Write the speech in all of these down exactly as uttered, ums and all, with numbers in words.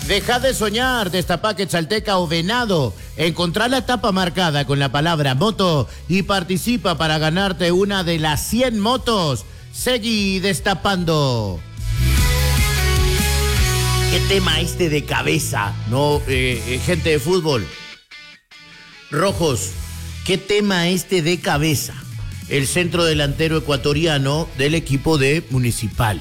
Deja de soñar, destapá Quetzalteca o Venado. Encontrá la tapa marcada con la palabra moto y participa para ganarte una de las cien motos. Seguí destapando. ¿Qué tema este de cabeza? No, eh, eh, gente de fútbol. Rojos, ¿qué tema este de cabeza? El centro delantero ecuatoriano del equipo de Municipal.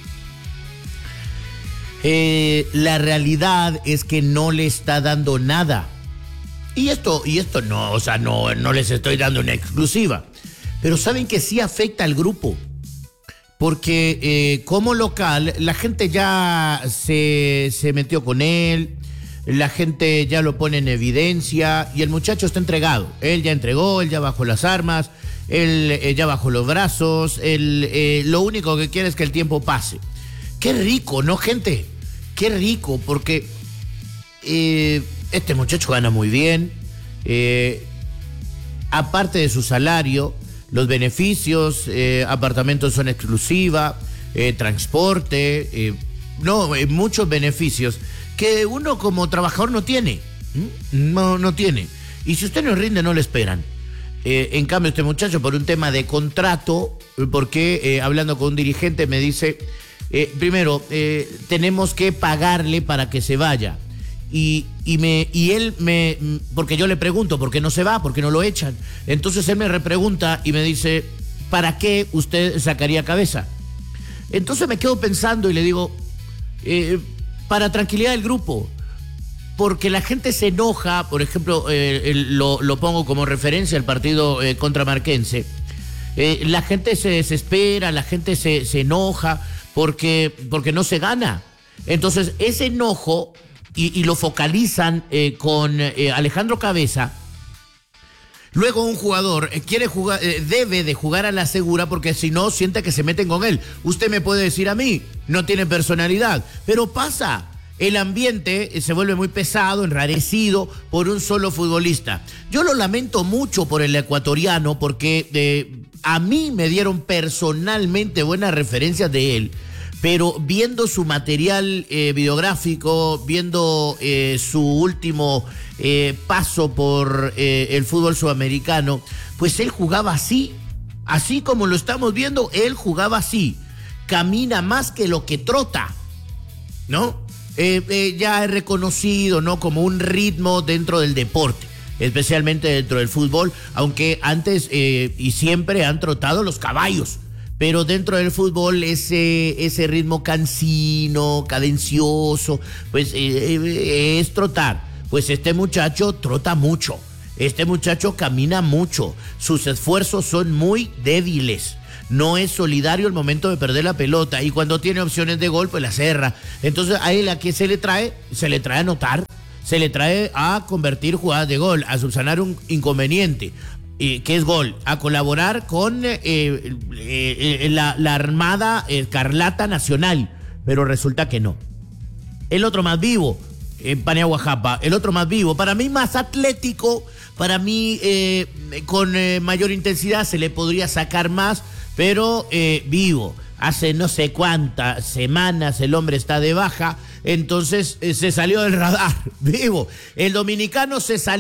Eh, la realidad es que no le está dando nada. Y esto, y esto no, o sea, no, no les estoy dando una exclusiva. Pero saben que sí afecta al grupo. Porque eh, como local, la gente ya se, se metió con él, la gente ya lo pone en evidencia y el muchacho está entregado. Él ya entregó, él ya bajó las armas, él eh, ya bajó los brazos, él eh, lo único que quiere es que el tiempo pase. Qué rico, ¿no, gente? Qué rico, porque eh, este muchacho gana muy bien. Eh, aparte de su salario, los beneficios, eh, apartamentos son exclusiva, eh, transporte, eh, no, eh, muchos beneficios que uno como trabajador no tiene. ¿Mm? No, no tiene. Y si usted no rinde, no le esperan. Eh, en cambio, este muchacho, por un tema de contrato, porque eh, hablando con un dirigente me dice... Eh, primero, eh, tenemos que pagarle para que se vaya. Y, y, me, y él me... Porque yo le pregunto, ¿por qué no se va? ¿Por qué no lo echan? Entonces él me repregunta y me dice, ¿para qué usted sacaría cabeza? Entonces me quedo pensando y le digo, eh, para tranquilidad del grupo. Porque la gente se enoja, por ejemplo, eh, el, lo, lo pongo como referencia al partido eh, contra Marquense. Eh, la gente se desespera, la gente se, se enoja... Porque, porque no se gana. Entonces, ese enojo, y, y lo focalizan eh, con eh, Alejandro Cabeza. Luego un jugador eh, quiere jugar, eh, debe de jugar a la segura porque si no, siente que se meten con él. Usted me puede decir a mí, no tiene personalidad, pero pasa. El ambiente se vuelve muy pesado, enrarecido por un solo futbolista. Yo lo lamento mucho por el ecuatoriano porque eh, a mí me dieron personalmente buenas referencias de él, pero viendo su material eh, videográfico, viendo eh, su último eh, paso por eh, el fútbol sudamericano, pues él jugaba así, así como lo estamos viendo, él jugaba así. Camina más que lo que trota, ¿no? Eh, eh, ya es reconocido, ¿no?, como un ritmo dentro del deporte, especialmente dentro del fútbol, aunque antes eh, y siempre han trotado los caballos, pero dentro del fútbol ese, ese ritmo cansino, cadencioso, pues eh, eh, es trotar. Pues este muchacho trota mucho, este muchacho camina mucho, sus esfuerzos son muy débiles. No es solidario al momento de perder la pelota y cuando tiene opciones de gol, pues la cerra. Entonces a él, ¿a qué se le trae? Se le trae a anotar, se le trae a convertir jugadas de gol, a subsanar un inconveniente, eh, que es gol, a colaborar con eh, eh, eh, la, la Armada Escarlata Nacional, pero resulta que no. El otro más vivo, eh, Paniagua Japa, el otro más vivo, para mí más atlético, para mí eh, con eh, mayor intensidad, se le podría sacar más, pero eh, vivo. Hace no sé cuántas semanas el hombre está de baja, entonces eh, se salió del radar, vivo. El dominicano se salió.